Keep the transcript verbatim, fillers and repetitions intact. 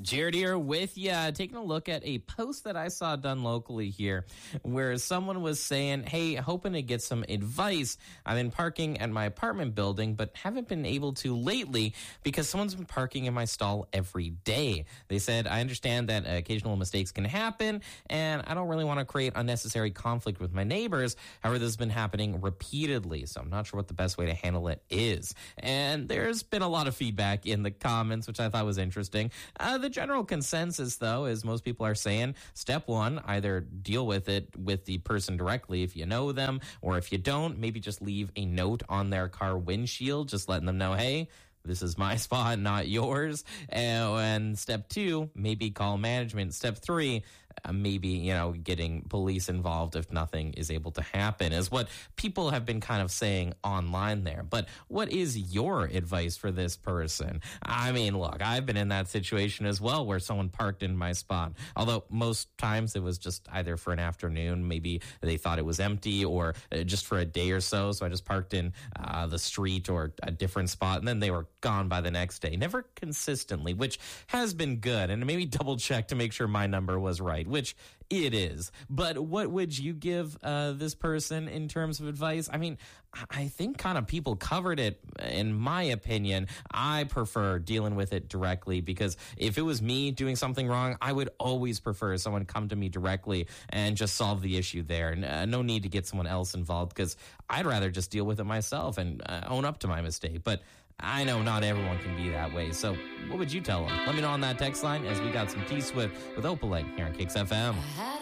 Jared here with you, taking a look at a post that I saw done locally here where someone was saying, hey, hoping to get some advice. I've been parking at my apartment building, but haven't been able to lately because someone's been parking in my stall every day. They said, I understand that occasional mistakes can happen, and I don't really want to create unnecessary conflict with my neighbors. However, this has been happening repeatedly, so I'm not sure what the best way to handle it is. And there's been a lot of feedback in the comments, which I thought was interesting. Uh, the general consensus, though, is most people are saying, step one, either deal with it with the person directly if you know them, or if you don't, maybe just leave a note on their car windshield, just letting them know, hey, this is my spot, not yours. And step two, maybe call management. Step three, uh, maybe, you know, getting police involved if nothing is able to happen, is what people have been kind of saying online there. But what is your advice for this person? I mean, look, I've been in that situation as well where someone parked in my spot. Although most times it was just either for an afternoon, maybe they thought it was empty, or uh, just for a day or so. So I just parked in uh, the street or a different spot, and then they were gone by the next day. Never consistently, which has been good. And maybe double check to make sure my number was right, which it is. But what would you give uh, this person in terms of advice? I mean, I think kind of people covered it. In my opinion, I prefer dealing with it directly, because if it was me doing something wrong, I would always prefer someone come to me directly and just solve the issue there. And uh, no need to get someone else involved, because I'd rather just deal with it myself and uh, own up to my mistake. But I know not everyone can be that way. So what would you tell them? Let me know on that text line, as we got some T-Swift with Opaline here on Kicks F M.